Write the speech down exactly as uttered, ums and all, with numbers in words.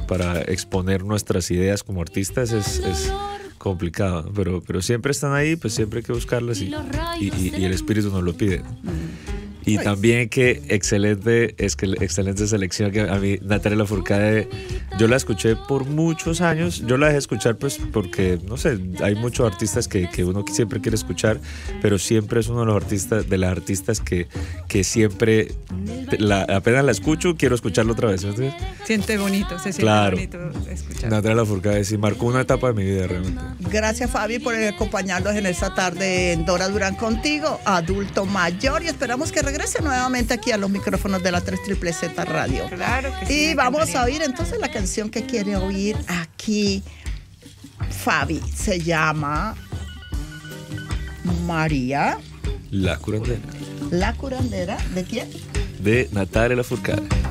para exponer nuestras ideas como artistas es, es complicado, pero, pero siempre están ahí, pues siempre hay que buscarlas y, y, y el espíritu nos lo pide. Y también que excelente, es que excelente selección, que a mí Natalia Lafourcade, yo la escuché por muchos años, yo la dejé escuchar pues porque, no sé, hay muchos artistas que, que uno siempre quiere escuchar, pero siempre es uno de los artistas, de las artistas que, que siempre, la, apenas la escucho, quiero escucharla otra vez. ¿Entiendes? Siente bonito, se siente claro. bonito escuchar. Natalia Lafourcade sí marcó una etapa de mi vida realmente. Gracias, Fabi, por acompañarnos en esta tarde en Dora Durán Contigo, adulto mayor, y esperamos que regrese nuevamente aquí a los micrófonos de la tres Triple Z Radio. Claro que sí. Y vamos a oír entonces la canción que quiere oír aquí Fabi. Se llama María. La curandera. La curandera, ¿de quién? De Natalia Lafourcade.